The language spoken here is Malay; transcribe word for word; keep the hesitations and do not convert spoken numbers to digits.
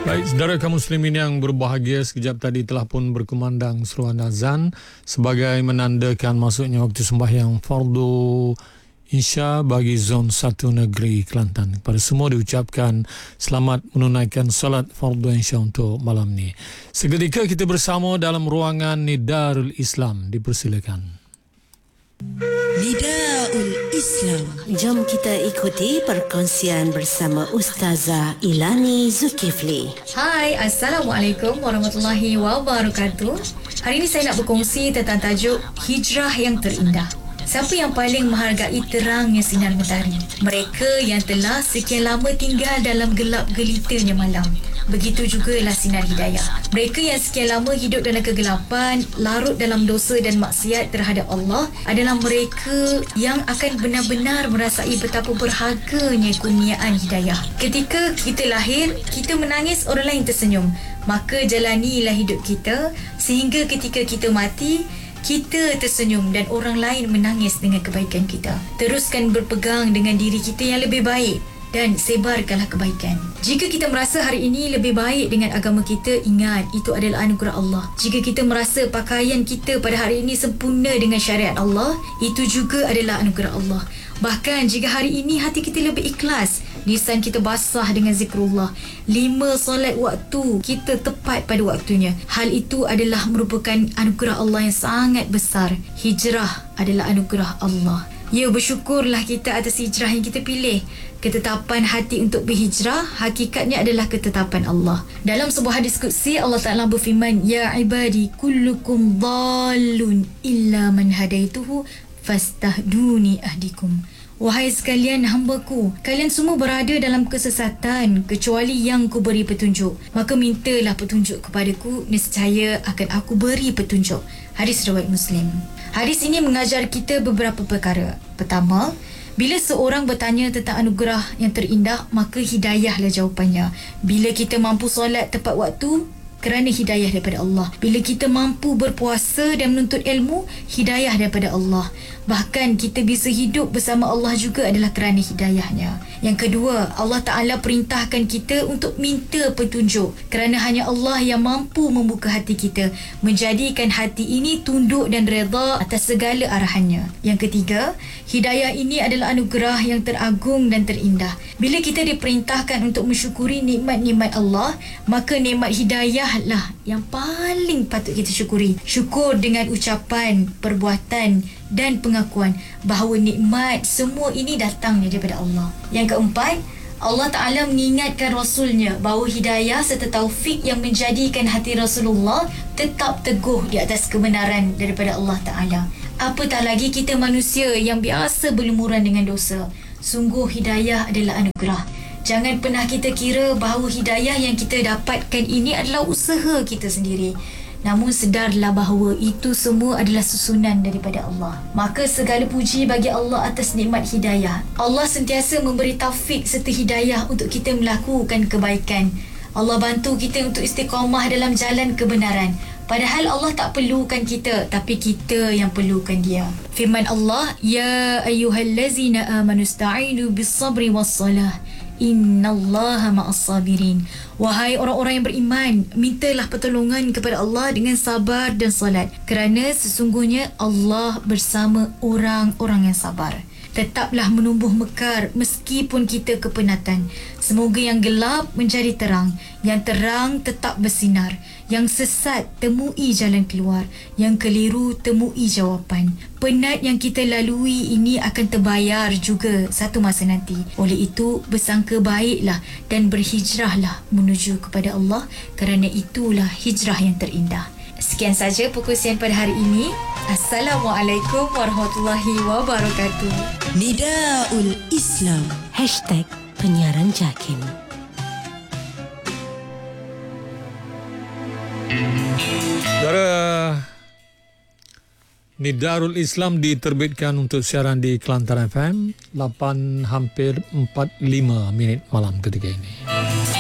Baik, saudara kaum muslimin yang berbahagia, sekejap tadi telah pun berkumandang seruan azan sebagai menandakan masuknya waktu sembahyang fardu Isya bagi zon satu negeri Kelantan. Kepada semua diucapkan selamat menunaikan salat fardu Isya untuk malam ni. Seketika kita bersama dalam ruangan Nidarul Islam. Dipersilakan. Nidaul Islam. Jom kita ikuti perkongsian bersama Ustazah Ilani Zulkifli. Hai, Assalamualaikum warahmatullahi wabarakatuh. Hari ini saya nak berkongsi tentang tajuk Hijrah yang terindah. Siapa yang paling menghargai terangnya sinar matahari? Mereka yang telah sekian lama tinggal dalam gelap gelitanya malam. Begitu jugalah sinar hidayah. Mereka yang sekian lama hidup dalam kegelapan, larut dalam dosa dan maksiat terhadap Allah adalah mereka yang akan benar-benar merasai betapa berharganya kurniaan hidayah. Ketika kita lahir, kita menangis, orang lain tersenyum. Maka jalanilah hidup kita sehingga ketika kita mati, kita tersenyum dan orang lain menangis dengan kebaikan kita. Teruskan berpegang dengan diri kita yang lebih baik dan sebarkanlah kebaikan. Jika kita merasa hari ini lebih baik dengan agama kita, ingat itu adalah anugerah Allah. Jika kita merasa pakaian kita pada hari ini sempurna dengan syariat Allah, itu juga adalah anugerah Allah. Bahkan jika hari ini hati kita lebih ikhlas, lisan kita basah dengan zikrullah, lima solat waktu kita tepat pada waktunya, hal itu adalah merupakan anugerah Allah yang sangat besar. Hijrah adalah anugerah Allah. Ya, bersyukurlah kita atas hijrah yang kita pilih. Ketetapan hati untuk berhijrah hakikatnya adalah ketetapan Allah. Dalam sebuah hadis qudsi, Allah Ta'ala berfirman, Ya ibadi kullukum dhalun illa man hadaituhu fastahduni ahdikum. Wahai sekalian hambaku, kalian semua berada dalam kesesatan kecuali yang ku beri petunjuk. Maka mintalah petunjuk kepadaku, nescaya akan aku beri petunjuk. Hadis riwayat Muslim. Hadis ini mengajar kita beberapa perkara. Pertama, bila seorang bertanya tentang anugerah yang terindah, maka hidayahlah jawapannya. Bila kita mampu solat tepat waktu, kerana hidayah daripada Allah. Bila kita mampu berpuasa dan menuntut ilmu, hidayah daripada Allah. Bahkan kita bisa hidup bersama Allah juga adalah kerana hidayahnya. Yang kedua, Allah Ta'ala perintahkan kita untuk minta petunjuk, kerana hanya Allah yang mampu membuka hati kita, menjadikan hati ini tunduk dan redha atas segala arahannya. Yang ketiga, hidayah ini adalah anugerah yang teragung dan terindah. Bila kita diperintahkan untuk mensyukuri nikmat-nikmat Allah, maka nikmat hidayah lah yang paling patut kita syukuri. Syukur dengan ucapan, perbuatan dan pengakuan bahawa nikmat semua ini datangnya daripada Allah. Yang keempat, Allah Ta'ala mengingatkan Rasulnya bahawa hidayah serta taufik yang menjadikan hati Rasulullah tetap teguh di atas kebenaran daripada Allah Ta'ala. Apatah lagi kita manusia yang biasa berlumuran dengan dosa. Sungguh hidayah adalah anugerah. Jangan pernah kita kira bahawa hidayah yang kita dapatkan ini adalah usaha kita sendiri. Namun sedarlah bahawa itu semua adalah susunan daripada Allah. Maka segala puji bagi Allah atas nikmat hidayah. Allah sentiasa memberi taufik serta hidayah untuk kita melakukan kebaikan. Allah bantu kita untuk istiqamah dalam jalan kebenaran. Padahal Allah tak perlukan kita, tapi kita yang perlukan Dia. Firman Allah, Ya ayyuhallazina amanu sta'inu bis-sabri was-salah. Innallaha ma'as sabirin. Wahai orang-orang yang beriman, mintalah pertolongan kepada Allah dengan sabar dan salat, kerana sesungguhnya Allah bersama orang-orang yang sabar. Tetaplah menumbuh mekar meskipun kita kepenatan. Semoga yang gelap menjadi terang, yang terang tetap bersinar. Yang sesat temui jalan keluar, yang keliru temui jawapan. Penat yang kita lalui ini akan terbayar juga satu masa nanti. Oleh itu, bersangka baiklah dan berhijrahlah menuju kepada Allah, kerana itulah hijrah yang terindah. Sekian saja perkongsian pada hari ini. Assalamualaikum warahmatullahi wabarakatuh. Nidaul Islam. Hashtag penyiaran JAKIM. Saudara, Nidarul Islam diterbitkan untuk siaran di Kelantan F M lapan hampir empat puluh lima minit malam ketika ini.